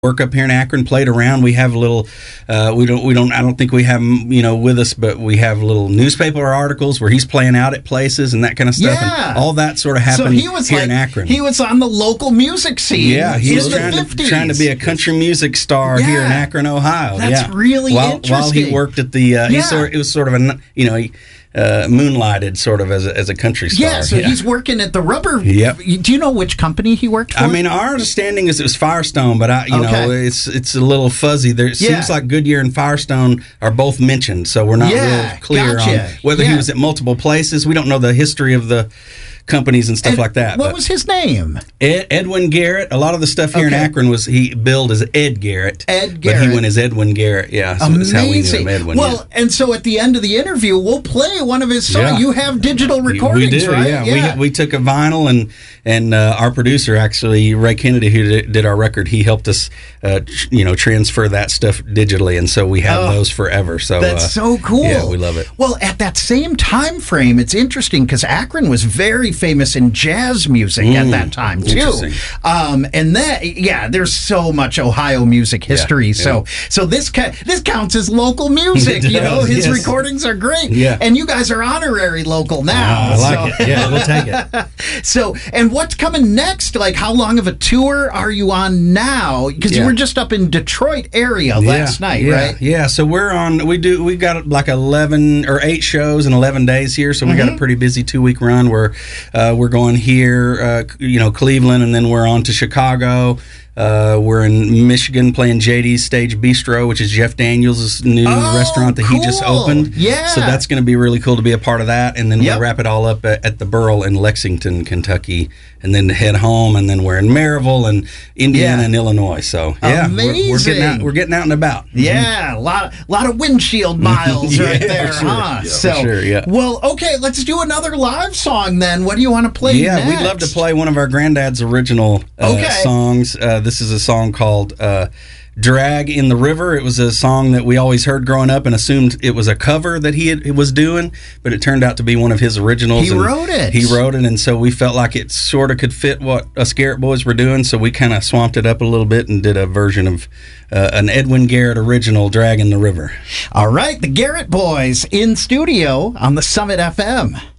work up here in Akron, played around. We have a little, I don't think we have him, with us, but we have little newspaper articles where he's playing out at places and that kind of stuff. Yeah. And all that sort of happened here in Akron. He was on the local music scene. Yeah, he was trying to be a country music star here in Akron, Ohio. That's really interesting. While he worked at the, it was sort of he moonlighted sort of as a country star. Yeah, so he's working at the rubber. Yep. Do you know which company he worked for? I mean, our understanding is it was Firestone, but it's a little fuzzy. It seems like Goodyear and Firestone are both mentioned, so we're not real clear on whether he was at multiple places. We don't know the history of the companies and stuff like that. What was his name? Edwin Garrett. A lot of the stuff here in Akron was he billed as Ed Garrett. Ed Garrett. But he went as Edwin Garrett. Yeah, so that's how we knew him, Edwin. Well, and so at the end of the interview, we'll play one of his songs. Yeah. You have digital recordings, we do, right? Yeah. We took a vinyl, and our producer, actually, Ray Kennedy, who did our record, he helped us, transfer that stuff digitally, and so we have those forever. So that's so cool. Yeah, we love it. Well, at that same time frame, it's interesting because Akron was very famous in jazz music at that time too. And there's so much Ohio music history. So this counts as local music. His recordings are great. Yeah. And you guys are honorary local now. I like it. Yeah, we'll take it. So, and what's coming next? Like, how long of a tour are you on now? Because you were just up in Detroit area last night, right? Yeah. So we're on. We've got like 11 or 8 shows in 11 days here. So we got a pretty busy 2-week run where we're going here, Cleveland, and then we're on to Chicago. We're in Michigan playing JD's Stage Bistro, which is Jeff Daniels' new restaurant that he just opened. Yeah. So that's going to be really cool to be a part of that. And then we'll wrap it all up at the Burl in Lexington, Kentucky, and then head home. And then we're in Maryville and Indiana and Illinois. So amazing. We're getting out and about. Yeah, a lot of windshield miles right there, huh? Yeah, well, okay, let's do another live song then. What do you want to play next? We'd love to play one of our granddad's original songs. This is a song called Drag in the River. It was a song that we always heard growing up and assumed it was a cover that he was doing, but it turned out to be one of his originals. He wrote it, and so we felt like it sort of could fit what us Garrett boys were doing, so we kind of swamped it up a little bit and did a version of an Edwin Garrett original, Drag in the River. All right, the Garrett boys in studio on the Summit FM.